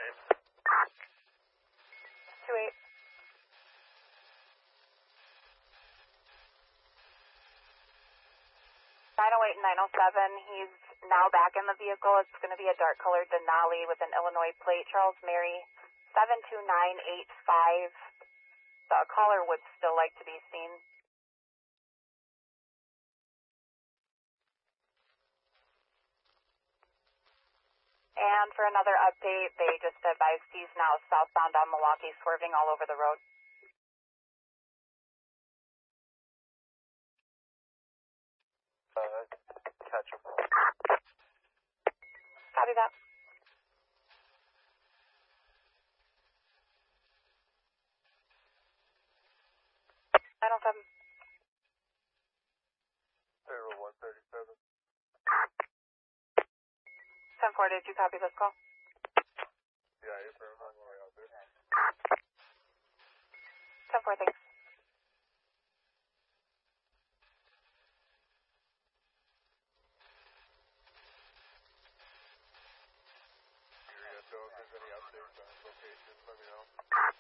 28. 908 and 907, he's now back in the vehicle. It's going to be a dark colored Denali with an Illinois plate, Charles Mary 72985. The caller would still like to be seen. And for another update, they just advised he's now southbound on Milwaukee, swerving all over the road. Catch him. Copy that. I don't have 0137. 10-4, did you copy this call? Yeah, you're on your way out there. 10-4, thanks. So if there's any updates on location, let me know.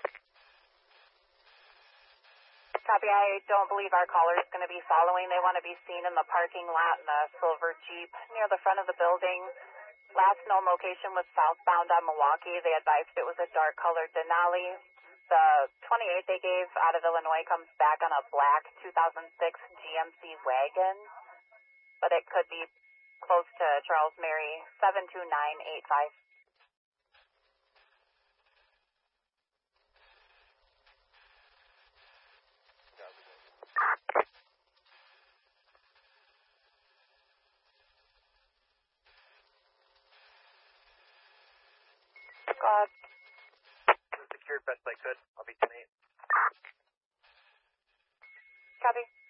Copy, I don't believe our caller is going to be following. They want to be seen in the parking lot in a silver Jeep near the front of the building. Last known location was southbound on Milwaukee. They advised it was a dark colored Denali. The 28 they gave out of Illinois comes back on a black 2006 GMC wagon, but it could be close to Charles Mary 72985. Secured best I could. I'll be 10-8. Copy.